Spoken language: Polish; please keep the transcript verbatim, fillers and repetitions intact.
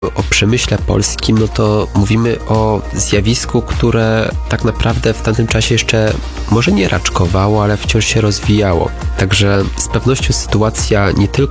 O przemyśle polskim, no to mówimy o zjawisku, które tak naprawdę w tamtym czasie jeszcze może nie raczkowało, ale wciąż się rozwijało. Także z pewnością sytuacja nie tylko